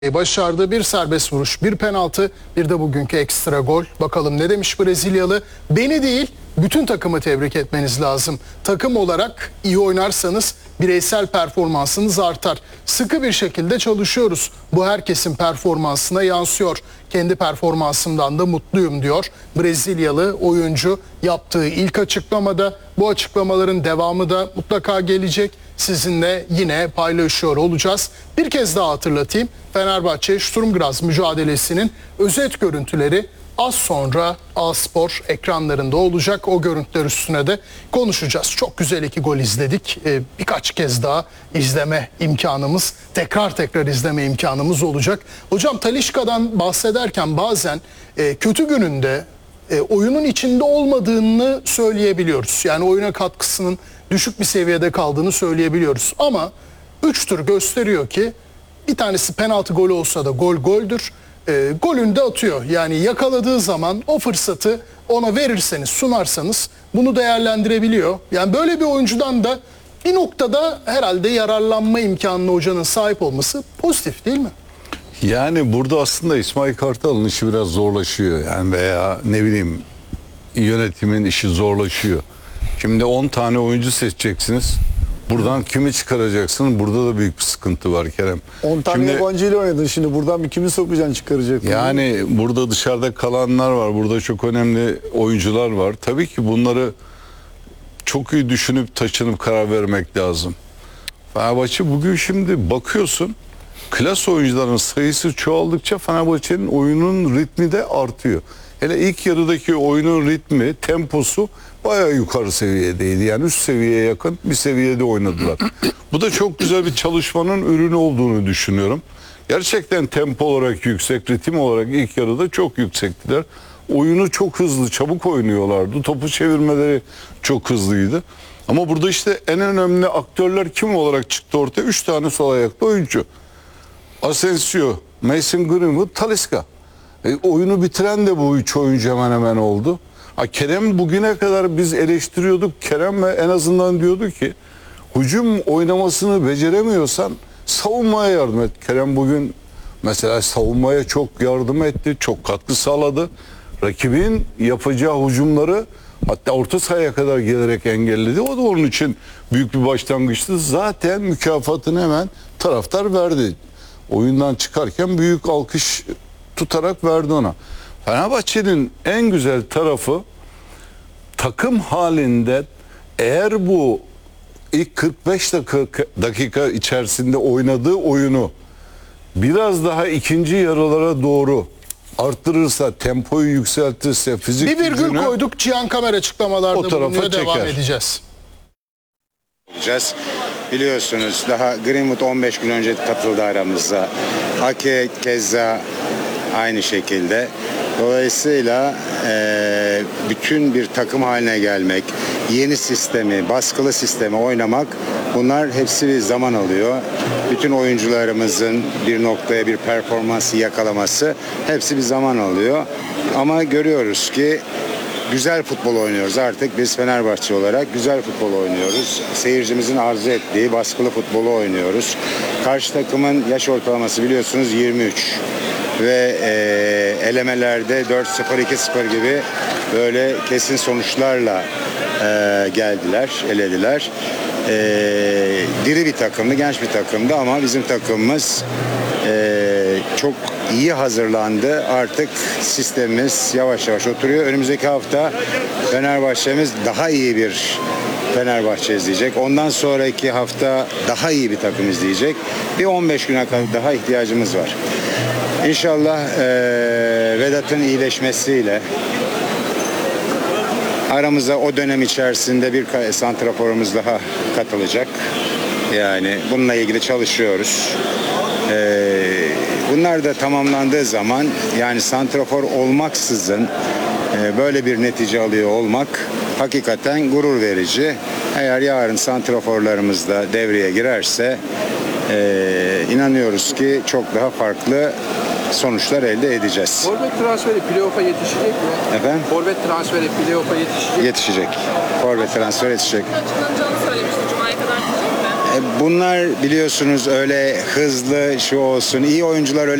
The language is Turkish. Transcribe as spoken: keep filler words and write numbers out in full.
başardı. Bir serbest vuruş, bir penaltı, bir de bugünkü ekstra gol. Bakalım ne demiş Brezilyalı? Beni değil, bütün takımı tebrik etmeniz lazım. Takım olarak iyi oynarsanız bireysel performansınız artar. Sıkı bir şekilde çalışıyoruz. Bu herkesin performansına yansıyor. Kendi performansımdan da mutluyum diyor Brezilyalı oyuncu yaptığı ilk açıklamada. Bu açıklamaların devamı da mutlaka gelecek. Sizinle yine paylaşıyor olacağız. Bir kez daha hatırlatayım. Fenerbahçe Sturm Graz mücadelesinin özet görüntüleri az sonra A-Spor ekranlarında olacak. O görüntüler üstüne de konuşacağız. Çok güzel iki gol izledik. Ee, birkaç kez daha izleme imkanımız, tekrar tekrar izleme imkanımız olacak. Hocam Talisca'dan bahsederken bazen e, kötü gününde e, oyunun içinde olmadığını söyleyebiliyoruz. Yani oyuna katkısının düşük bir seviyede kaldığını söyleyebiliyoruz. Ama üç tur gösteriyor ki bir tanesi penaltı golü olsa da gol goldür. E, golünü de atıyor. Yani yakaladığı zaman o fırsatı ona verirseniz, sunarsanız bunu değerlendirebiliyor. Yani böyle bir oyuncudan da bir noktada herhalde yararlanma imkanına hocanın sahip olması pozitif değil mi? Yani burada aslında İsmail Kartal'ın işi biraz zorlaşıyor. Yani veya ne bileyim yönetimin işi zorlaşıyor. Şimdi on tane oyuncu seçeceksiniz. Buradan kimi çıkaracaksın? Burada da büyük bir sıkıntı var Kerem. on tane Şimdi, yabancı ile oynadın. Şimdi buradan bir kimi sokacaksın, çıkaracaksın? Yani burada dışarıda kalanlar var. Burada çok önemli oyuncular var. Tabii ki bunları çok iyi düşünüp taşınıp karar vermek lazım. Fenerbahçe bugün şimdi bakıyorsun, klas oyuncuların sayısı çoğaldıkça Fenerbahçe'nin oyunun ritmi de artıyor. Hele ilk yarıdaki oyunun ritmi, temposu bayağı yukarı seviyedeydi. Yani üst seviyeye yakın bir seviyede oynadılar. Bu da çok güzel bir çalışmanın ürünü olduğunu düşünüyorum. Gerçekten tempo olarak yüksek, ritim olarak ilk yarıda çok yüksektiler. Oyunu çok hızlı, çabuk oynuyorlardı. Topu çevirmeleri çok hızlıydı. Ama burada işte en önemli aktörler kim olarak çıktı ortaya? Üç tane sol ayaklı oyuncu. Asensio, Mason Greenwood, Talisca. E, oyunu bitiren de bu üç oyuncu hemen hemen oldu. Ha, Kerem bugüne kadar biz eleştiriyorduk. Kerem en azından diyordu ki hücum oynamasını beceremiyorsan savunmaya yardım et. Kerem bugün mesela savunmaya çok yardım etti. Çok katkı sağladı. Rakibin yapacağı hücumları hatta orta sahaya kadar gelerek engelledi. O da onun için büyük bir başlangıçtı. Zaten mükafatını hemen taraftar verdi. Oyundan çıkarken büyük alkış tutarak verdi ona. Fenerbahçe'nin en güzel tarafı takım halinde eğer bu ilk kırk beş dakika, dakika içerisinde oynadığı oyunu biraz daha ikinci yarılara doğru arttırırsa, tempoyu yükseltirse, fizik Bir virgül gücünü, koyduk. Cihan Kamer açıklamalarda o tarafa bulunuyor. Devam çeker. edeceğiz. Olacağız. Biliyorsunuz daha Greenwood on beş gün önce katıldı aramıza. Ake keza aynı şekilde. Dolayısıyla e, bütün bir takım haline gelmek, yeni sistemi, baskılı sistemi oynamak, bunlar hepsi bir zaman alıyor. Bütün oyuncularımızın bir noktaya bir performansı yakalaması hepsi bir zaman alıyor. Ama görüyoruz ki güzel futbol oynuyoruz. Artık biz Fenerbahçe olarak güzel futbol oynuyoruz. Seyircimizin arzu ettiği baskılı futbolu oynuyoruz. Karşı takımın yaş ortalaması biliyorsunuz yirmi üç. Ve e, elemelerde dört sıfır iki sıfır gibi böyle kesin sonuçlarla e, geldiler, elediler. E, diri bir takımdı, genç bir takımdı ama bizim takımımız e, çok iyi hazırlandı. Artık sistemimiz yavaş yavaş oturuyor. Önümüzdeki hafta Fenerbahçe'miz daha iyi bir Fenerbahçe izleyecek. Ondan sonraki hafta daha iyi bir takım izleyecek. Bir on beş güne kadar daha ihtiyacımız var. İnşallah e, Vedat'ın iyileşmesiyle aramıza o dönem içerisinde bir santraforumuz daha katılacak. Yani bununla ilgili çalışıyoruz. E, bunlar da tamamlandığı zaman yani santrafor olmaksızın e, böyle bir netice alıyor olmak hakikaten gurur verici. Eğer yarın santraforlarımız da devreye girerse e, inanıyoruz ki çok daha farklı sonuçlar elde edeceğiz. Forvet transferi playoff'a yetişecek mi? Efendim? Forvet transferi playoff'a yetişecek mi? Yetişecek. Forvet transfer yetişecek. Açıklanacağını söylemişti. Cuma'ya kadar gidecek mi? bunlar biliyorsunuz öyle hızlı şu olsun, iyi oyuncular öyle